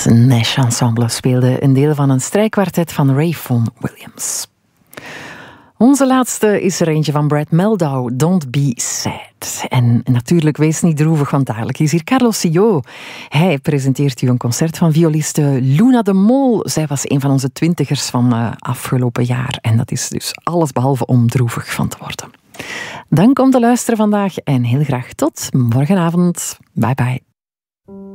Het Nash Ensemble speelde een deel van een strijkkwartet van Ray Vaughan Williams. Onze laatste is er eentje van Brad Mehldau, Don't Be Sad. En natuurlijk, wees niet droevig, want dadelijk is hier Carlos Sillo. Hij presenteert u een concert van violiste Luna de Mol. Zij was een van onze twintigers van afgelopen jaar. En dat is dus alles behalve om droevig van te worden. Dank om te luisteren vandaag en heel graag tot morgenavond. Bye bye.